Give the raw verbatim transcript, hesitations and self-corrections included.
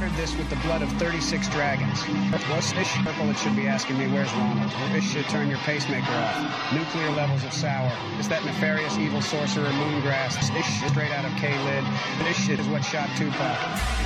watered this with the blood of thirty-six dragons. What's this purple? It should be asking me, where's Ronald? This should turn your pacemaker off. Nuclear levels of sour. Is that nefarious evil sorcerer Moongrass? This shit straight out of K-Lid. This shit is what shot Tupac.